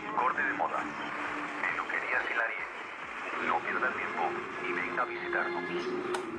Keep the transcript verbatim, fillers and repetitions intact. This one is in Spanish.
Corte de moda. Peluquería Silari. No pierda tiempo y venga a visitarnos.